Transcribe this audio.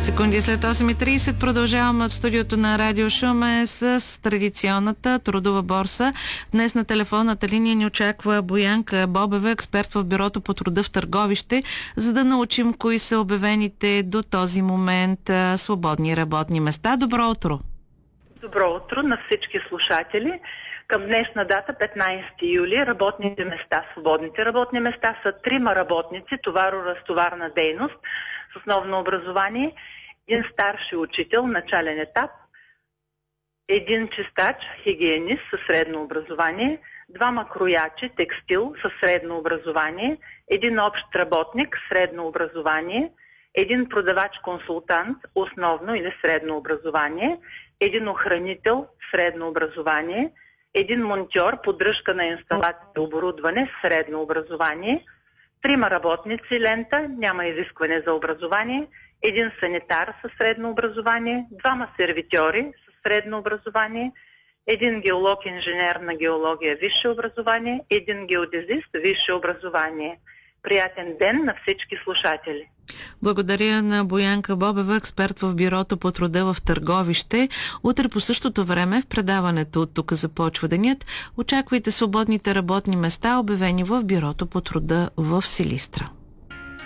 Секунди след 8:30 продължаваме от студиото на Радио Шумен с традиционната трудова борса. Днес на телефонната линия ни очаква Боянка Бобева, експерт в Бюрото по труда в Търговище, за да научим кои са обявените до този момент свободни работни места. Добро утро! Добро утро на всички слушатели. Към днешна дата, 15 юли, работните места, свободните работни места са 3 работници, товаро-разтоварна дейност с основно образование, един старши учител, начален етап, един чистач, хигиенист със средно образование, 2 кроячи, текстил със средно образование, един общ работник, средно образование, един продавач-консултант, основно или средно образование, един охранител, средно образование, един монтьор, поддръжка на инсталация и оборудване, средно образование, 3 работници, лента, няма изискване за образование, един санитар със средно образование, 2 сервитьори със средно образование, един геолог-инженер на геология, висше образование, един геодезист, висше образование. Приятен ден на всички слушатели! Благодаря на Боянка Бобева, експерт в Бюрото по труда в Търговище. Утре по същото време в предаването "От тук започва денят" очаквайте свободните работни места, обявени в Бюрото по труда в Силистра.